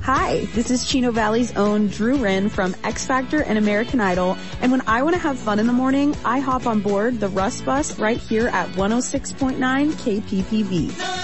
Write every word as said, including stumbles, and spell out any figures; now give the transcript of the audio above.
Hi, this is Chino Valley's own Drew Wren from X Factor and American Idol, and when I want to have fun in the morning, I hop on board the Russ Bus right here at one oh six point nine K P P B.